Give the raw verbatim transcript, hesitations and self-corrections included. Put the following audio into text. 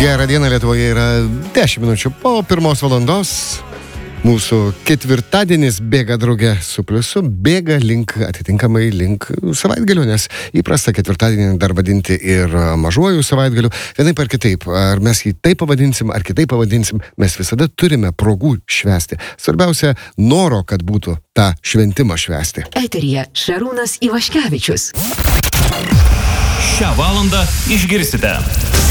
Gerą dieną, Lietuvoje yra dešimt minučių po pirmos valandos. Mūsų ketvirtadienis bėga drauge su pliusu, bėga link, atitinkamai link savaitgalių, nes įprasta ketvirtadienį dar vadinti ir mažuoju savaitgaliu. Vienaip ar kitaip, ar mes jį taip pavadinsim, ar kitaip pavadinsim, mes visada turime progų švęsti. Svarbiausia, noro, kad būtų tą šventimą švęsti. Eteryje Šarūnas Ivaškevičius. Šią valandą išgirsite.